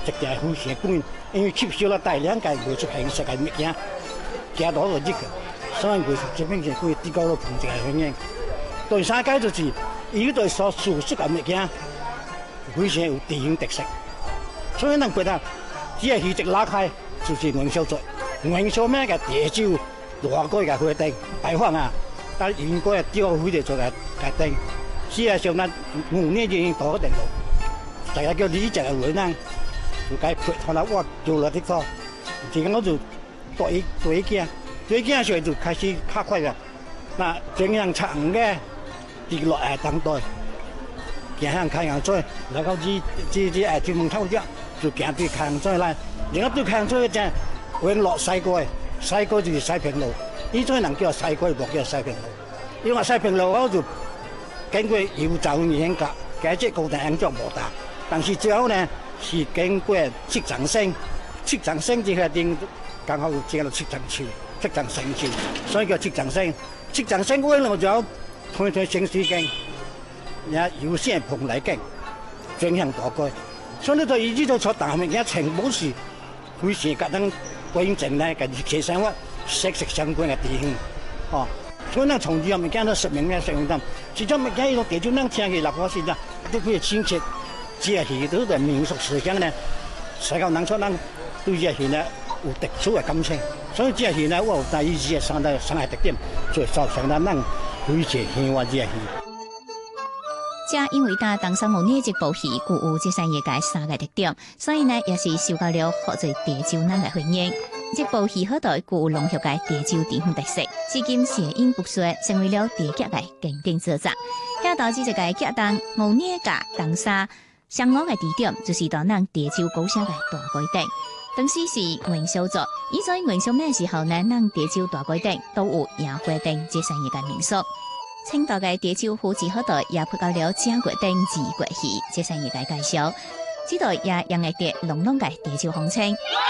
一条飞线管，因为吸收了大量嘅艺术形式嘅物件，加多咗这个，所以艺术这边是可以提高到碰一个经验。第三个就是，伊对所输出嘅物件，非常有地方特色，所以咱觉得只系戏一拉开，就是元宵节。元宵咩嘅地州大改嘅活动摆放啊，但应该雕灰嚟做嘅定。事实上，咱5年已经到定路，大家叫理解嘅人呢，就该配合啦，我做了啲貨，而家我就對鏡上就開始卡快啦。那正向長嘅跌落嚟等待，行向開陽水，然後專門偷咗，就行對開陽水啦。然後對開陽水嘅永落西過，西過就是西平路，呢種人叫西過，莫叫西平路。因為西平路我就經過遊走演格，解釋高定影作無大，但是最後呢是經過七丈星這個定剛好接到七丈星橋，所以叫七丈星。七丈星嗰度就推城市徑，也有些蓬萊徑，正向大街。所以呢度呢度坐大明嘅情報是非常格登關鍵咧，跟其實我息息相關嘅地方，哦。所以呢，從呢物件都說明咧，其中物件呢個地就能聽起立嗰時啦，都可以親切，這戲都係民俗思想呢，使到人出人對這戲呢有特殊嘅感情。所以這戲呢，我有第一個上海特點，所以造成咱人非常喜歡這戲。 正因為打東山5年這部戲具有這3個3個特點，所以呢也是受到了好多地州人來歡迎。這部戲好代具有濃郁嘅地州地方特色，至今諧音不衰，成為了地級嘅經典之作。遐導致一個劇檔5年甲東山上午嘅地點，就是到咱地州高聲嘅大街頂。當時是元宵節，以在元宵咩時候呢？咱地州大街頂都有迎花燈這3個民俗。青島嘅地州夫子好代也配到了正月燈、二月戲這3個介紹，知道也用會得濃濃嘅地州風情。